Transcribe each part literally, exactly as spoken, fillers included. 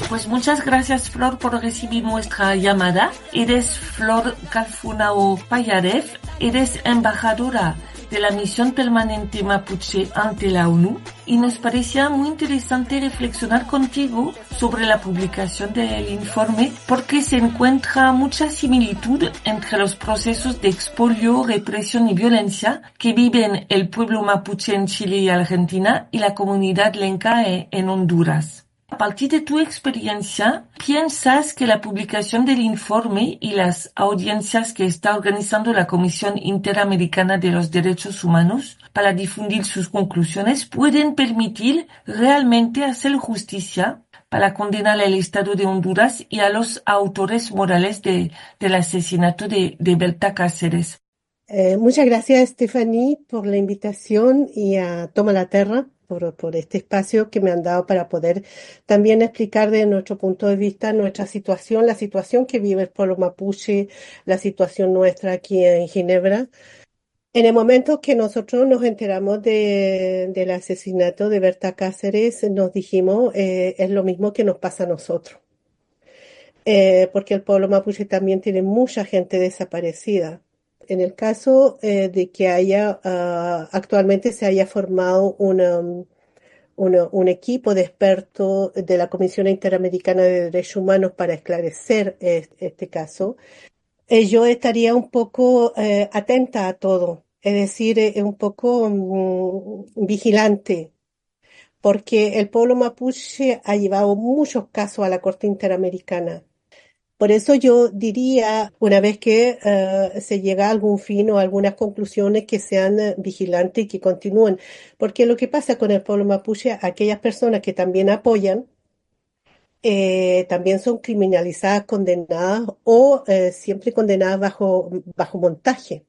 Pues muchas gracias, Flor, por recibir nuestra llamada. Eres Flor Calfunao Payarev, eres embajadora de la Misión Permanente Mapuche ante la ONU y nos parecía muy interesante reflexionar contigo sobre la publicación del informe porque se encuentra mucha similitud entre los procesos de expolio, represión y violencia que viven el pueblo mapuche en Chile y Argentina y la comunidad lenca en Honduras. A partir de tu experiencia, ¿piensas que la publicación del informe y las audiencias que está organizando la Comisión Interamericana de los Derechos Humanos para difundir sus conclusiones pueden permitir realmente hacer justicia para condenar al Estado de Honduras y a los autores morales de, del asesinato de, de Berta Cáceres? Eh, muchas gracias, Stephanie, por la invitación y a Toma la Terra por, por este espacio que me han dado para poder también explicar de nuestro punto de vista nuestra situación, la situación que vive el pueblo mapuche, la situación nuestra aquí en Ginebra. En el momento que nosotros nos enteramos de, del asesinato de Berta Cáceres, nos dijimos, eh, es lo mismo que nos pasa a nosotros. Eh, porque el pueblo mapuche también tiene mucha gente desaparecida. En el caso eh, de que haya uh, actualmente se haya formado una, una, un equipo de expertos de la Comisión Interamericana de Derechos Humanos para esclarecer este, este caso, eh, yo estaría un poco eh, atenta a todo, es decir, eh, un poco um, vigilante, porque el pueblo mapuche ha llevado muchos casos a la Corte Interamericana. Por eso yo diría, una vez que uh, se llega a algún fin o a algunas conclusiones, que sean uh, vigilantes y que continúen. Porque lo que pasa con el pueblo mapuche, aquellas personas que también apoyan, eh, también son criminalizadas, condenadas o eh, siempre condenadas bajo, bajo montaje.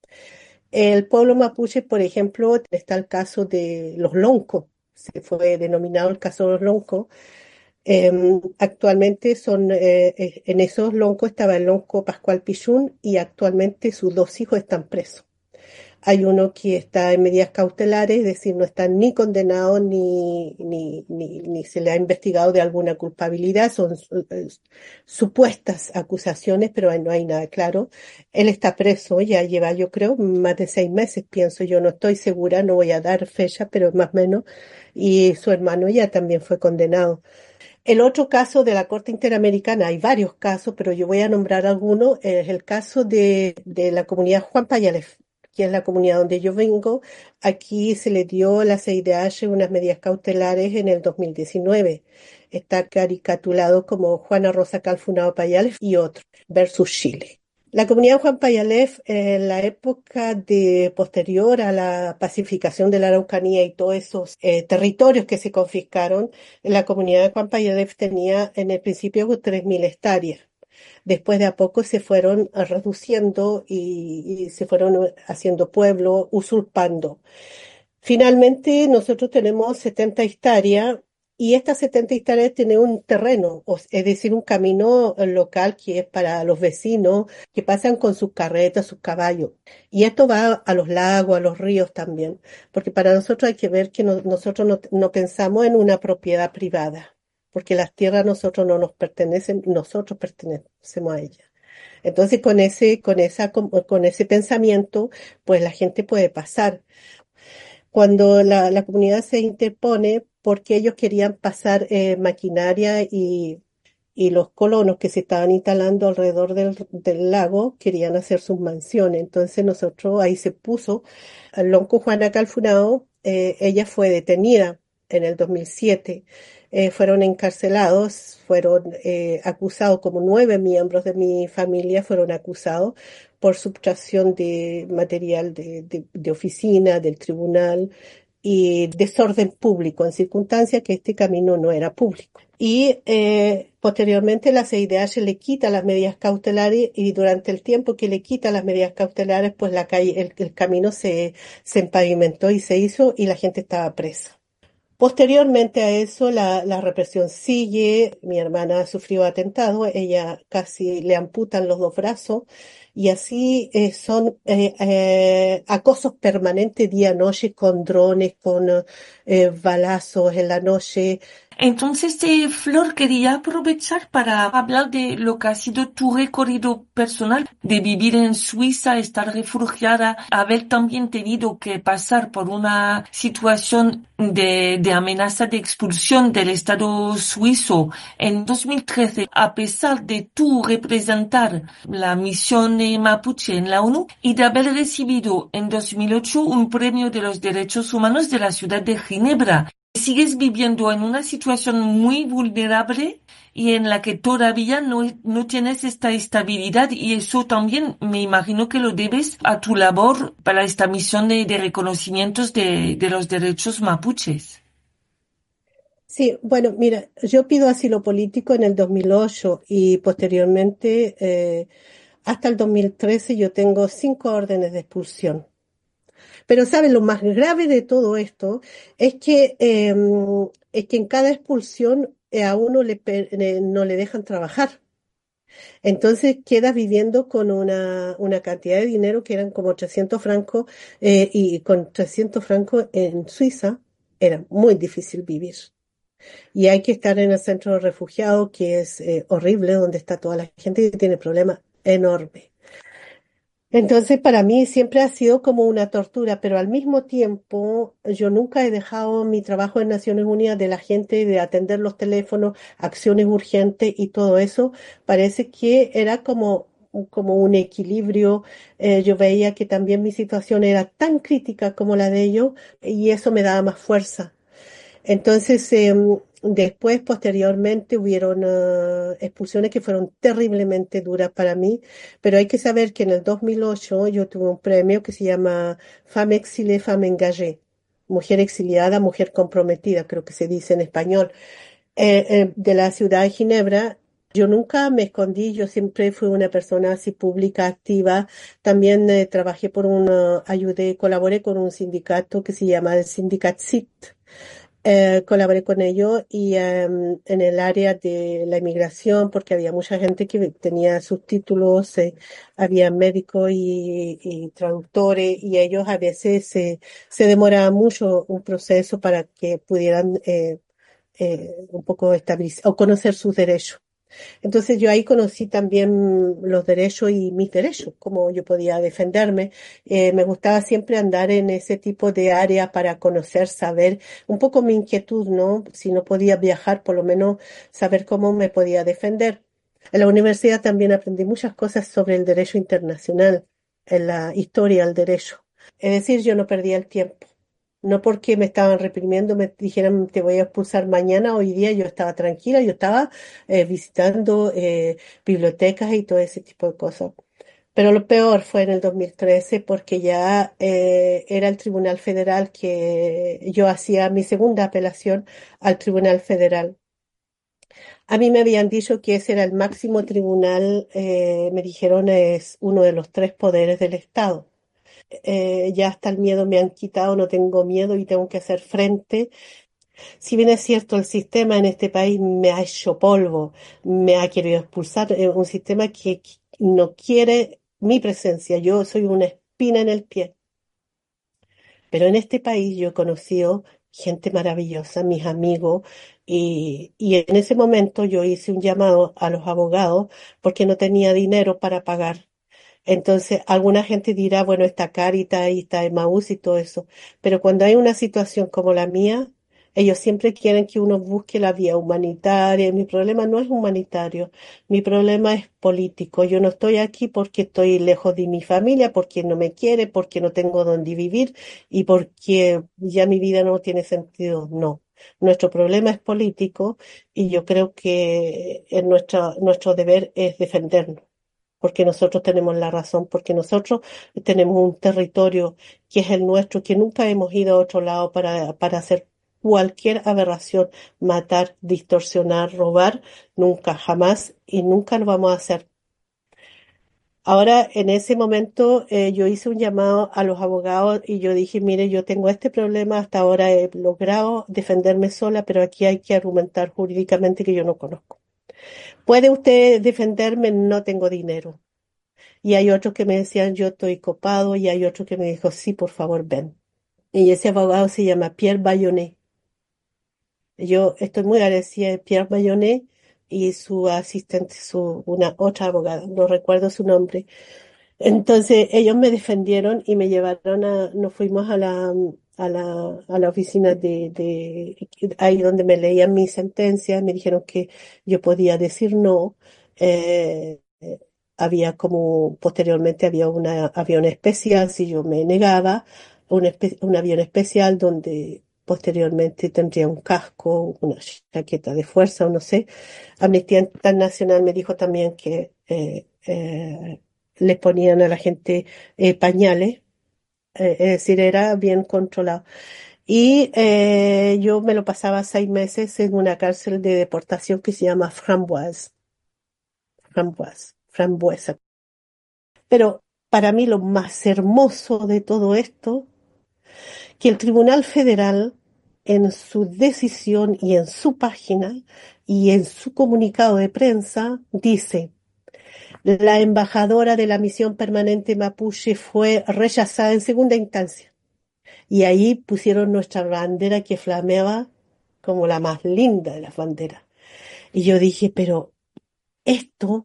El pueblo mapuche, por ejemplo, está el caso de los loncos, se fue denominado el caso de los loncos. Eh, actualmente son, eh, eh, en esos loncos estaba el lonco Pascual Pichún y actualmente sus dos hijos están presos. Hay uno que está en medidas cautelares, es decir, no está ni condenado ni, ni, ni, ni se le ha investigado de alguna culpabilidad, son eh, supuestas acusaciones, pero no hay nada claro. Él está preso, ya lleva, yo creo, más de seis meses, pienso yo, no estoy segura, no voy a dar fecha, pero más o menos, y su hermano ya también fue condenado. El otro caso de la Corte Interamericana, hay varios casos, pero yo voy a nombrar algunos, es el caso de, de la comunidad Juan Payalef, que es la comunidad donde yo vengo. Aquí se le dio a la C I D H unas medidas cautelares en el dos mil diecinueve. Está caricaturado como Juana Rosa Calfunao Payalef y otro, versus Chile. La comunidad Juan Payalef, en la época de posterior a la pacificación de la Araucanía y todos esos eh, territorios que se confiscaron, la comunidad de Juan Payalef tenía en el principio tres mil hectáreas. Después de a poco se fueron reduciendo y, y se fueron haciendo pueblo, usurpando. Finalmente nosotros tenemos setenta hectáreas. Y estas setenta hectáreas tienen un terreno, es decir, un camino local que es para los vecinos que pasan con sus carretas, sus caballos. Y esto va a los lagos, a los ríos también, porque para nosotros hay que ver que no, nosotros no, no pensamos en una propiedad privada, porque las tierras a nosotros no nos pertenecen, nosotros pertenecemos a ellas. Entonces, con ese, con esa, con, con ese pensamiento, pues la gente puede pasar. Cuando la, la comunidad se interpone, porque ellos querían pasar eh, maquinaria y, y los colonos que se estaban instalando alrededor del, del lago querían hacer sus mansiones. Entonces nosotros ahí se puso al lonco Juana Calfunao, eh, ella fue detenida en el dos mil siete. Eh, fueron encarcelados, fueron eh, acusados, como nueve miembros de mi familia fueron acusados por sustracción de material de, de, de oficina, del tribunal y desorden público, en circunstancias que este camino no era público. Y eh, posteriormente la C I D H le quita las medidas cautelares y durante el tiempo que le quita las medidas cautelares, pues la calle, el, el camino se, se empavimentó y se hizo y la gente estaba presa. Posteriormente a eso, la, la represión sigue. Mi hermana sufrió atentado, ella casi le amputan los dos brazos y así eh, son eh, eh, acosos permanentes día noche con drones, con eh, balazos en la noche. Entonces, eh, Flor, quería aprovechar para hablar de lo que ha sido tu recorrido personal, de vivir en Suiza, estar refugiada, haber también tenido que pasar por una situación de, de amenaza de expulsión del Estado suizo en dos mil trece, a pesar de tú representar la misión eh, mapuche en la ONU y de haber recibido en dos mil ocho un premio de los derechos humanos de la ciudad de Ginebra. Sigues viviendo en una situación muy vulnerable y en la que todavía no, no tienes esta estabilidad, y eso también me imagino que lo debes a tu labor para esta misión de, de reconocimientos de, de los derechos mapuches. Sí, bueno, mira, yo pido asilo político en el dos mil ocho y posteriormente, eh, hasta el dos mil trece, yo tengo cinco órdenes de expulsión. Pero, ¿sabes? Lo más grave de todo esto es que, eh, es que en cada expulsión eh, a uno le, per- eh, no le dejan trabajar. Entonces quedas viviendo con una, una cantidad de dinero que eran como trescientos francos, eh, y con trescientos francos en Suiza era muy difícil vivir. Y hay que estar en el centro de refugiados, que es eh, horrible, donde está toda la gente que tiene problemas enormes. Entonces, para mí siempre ha sido como una tortura, pero al mismo tiempo yo nunca he dejado mi trabajo en Naciones Unidas de la gente, de atender los teléfonos, acciones urgentes y todo eso. Parece que era como, como un equilibrio. Eh, yo veía que también mi situación era tan crítica como la de ellos y eso me daba más fuerza. Entonces, em, después, posteriormente, hubieron ah, expulsiones que fueron terriblemente duras para mí, pero hay que saber que en el dos mil ocho yo tuve un premio que se llama Femme Exilée, Femme Engagée, mujer exiliada, mujer comprometida, creo que se dice en español, eh, eh, de la ciudad de Ginebra. Yo nunca me escondí, yo siempre fui una persona así pública, activa. También eh, trabajé por un, ah, ayudé, colaboré con un sindicato que se llama el Sindicat S I T. Eh, colaboré con ellos y em, en el área de la inmigración, porque había mucha gente que tenía sus títulos, eh, había médicos y, y traductores, y ellos a veces se, se demoraba mucho un proceso para que pudieran eh, eh, un poco estabilizar o conocer sus derechos. Entonces yo ahí conocí también los derechos y mis derechos, cómo yo podía defenderme. Eh, me gustaba siempre andar en ese tipo de área para conocer, saber un poco mi inquietud, ¿no? Si no podía viajar, por lo menos saber cómo me podía defender. En la universidad también aprendí muchas cosas sobre el derecho internacional, en la historia del derecho. Es decir, yo no perdía el tiempo. No porque me estaban reprimiendo, me dijeran te voy a expulsar mañana, hoy día yo estaba tranquila, yo estaba eh, visitando eh, bibliotecas y todo ese tipo de cosas. Pero lo peor fue en el dos mil trece porque ya eh, era el Tribunal Federal que yo hacía mi segunda apelación al Tribunal Federal. A mí me habían dicho que ese era el máximo tribunal, eh, me dijeron es uno de los tres poderes del Estado. Eh, ya hasta el miedo me han quitado, no tengo miedo y tengo que hacer frente. Si bien es cierto, el sistema en este país me ha hecho polvo, me ha querido expulsar, es un sistema que que no quiere mi presencia, yo soy una espina en el pie. Pero en este país yo he conocido gente maravillosa, mis amigos, y, y en ese momento yo hice un llamado a los abogados porque no tenía dinero para pagar. Entonces, alguna gente dirá, bueno, está Cáritas y está Emaús y todo eso, pero cuando hay una situación como la mía, ellos siempre quieren que uno busque la vía humanitaria. Y mi problema no es humanitario, mi problema es político. Yo no estoy aquí porque estoy lejos de mi familia, porque no me quiere, porque no tengo dónde vivir y porque ya mi vida no tiene sentido. No. Nuestro problema es político y yo creo que eh, nuestra, nuestro deber es defendernos porque nosotros tenemos la razón, porque nosotros tenemos un territorio que es el nuestro, que nunca hemos ido a otro lado para, para hacer cualquier aberración, matar, distorsionar, robar, nunca, jamás y nunca lo vamos a hacer. Ahora, en ese momento, eh, yo hice un llamado a los abogados y yo dije, mire, yo tengo este problema, hasta ahora he logrado defenderme sola, pero aquí hay que argumentar jurídicamente que yo no conozco. ¿Puede usted defenderme? No tengo dinero. Y hay otros que me decían, yo estoy copado, y hay otro que me dijo, sí, por favor, ven. Y ese abogado se llama Pierre Bayonet. Yo estoy muy agradecida de Pierre Bayonet y su asistente, su, una otra abogada, no recuerdo su nombre. Entonces ellos me defendieron y me llevaron a, nos fuimos a la, a la, a la oficina de, de, ahí donde me leían mi sentencia, me dijeron que yo podía decir no. eh, eh, Había como, posteriormente había un avión especial, si yo me negaba, un, espe- un avión especial donde posteriormente tendría un casco, una chaqueta de fuerza o no sé. Amnistía Internacional me dijo también que eh, eh, les ponían a la gente eh, pañales, eh, es decir, era bien controlado. Y eh, yo me lo pasaba seis meses en una cárcel de deportación que se llama Framboise, Framboise, Frambuesa. Pero para mí lo más hermoso de todo esto, que el Tribunal Federal, en su decisión y en su página y en su comunicado de prensa, dice: la embajadora de la misión permanente mapuche fue rechazada en segunda instancia. Y ahí pusieron nuestra bandera que flameaba como la más linda de las banderas. Y yo dije, pero esto,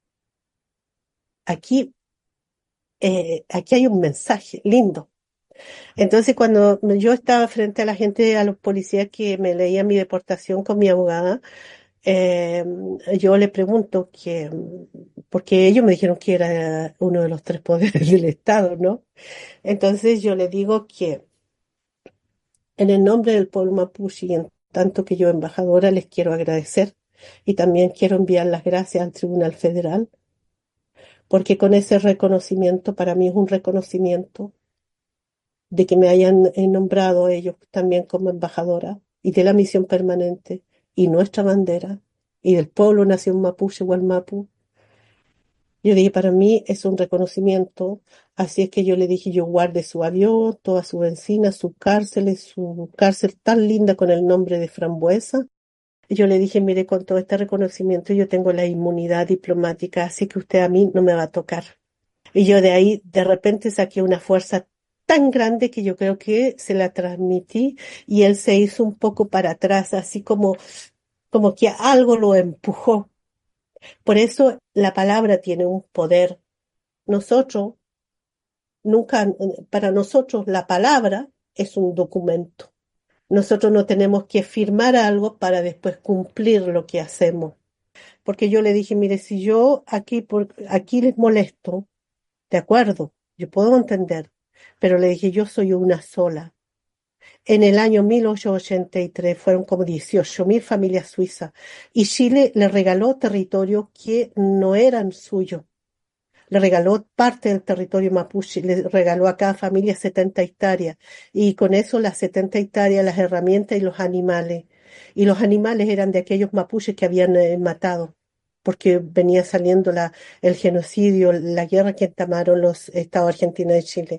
aquí, eh, aquí hay un mensaje lindo. Entonces, cuando yo estaba frente a la gente, a los policías que me leían mi deportación con mi abogada, eh, yo le pregunto que, porque ellos me dijeron que era uno de los tres poderes del Estado, ¿no? Entonces yo le digo que en el nombre del pueblo mapuche y en tanto que yo embajadora les quiero agradecer y también quiero enviar las gracias al Tribunal Federal porque con ese reconocimiento, para mí es un reconocimiento de que me hayan eh, nombrado ellos también como embajadora y de la misión permanente y nuestra bandera y del pueblo nación mapuche Gualmapu. Yo dije, para mí es un reconocimiento, así es que yo le dije, yo guarde su avión, toda su benzina, sus cárceles, su cárcel tan linda con el nombre de Frambuesa. Y yo le dije, mire, con todo este reconocimiento yo tengo la inmunidad diplomática, así que usted a mí no me va a tocar. Y yo de ahí de repente saqué una fuerza tan grande que yo creo que se la transmití y él se hizo un poco para atrás, así como, como que algo lo empujó. Por eso la palabra tiene un poder. Nosotros, nunca, para nosotros la palabra es un documento. Nosotros no tenemos que firmar algo para después cumplir lo que hacemos. Porque yo le dije, mire, si yo aquí, por, aquí les molesto, de acuerdo, yo puedo entender, pero le dije, yo soy una sola. En el año mil ochocientos ochenta y tres fueron como dieciocho mil familias suizas y Chile le regaló territorios que no eran suyos. Le regaló parte del territorio mapuche, le regaló a cada familia setenta hectáreas y con eso las setenta hectáreas, las herramientas y los animales. Y los animales eran de aquellos mapuches que habían eh, matado, porque venía saliendo la, el genocidio, la guerra que entamaron los Estados Argentina y Chile.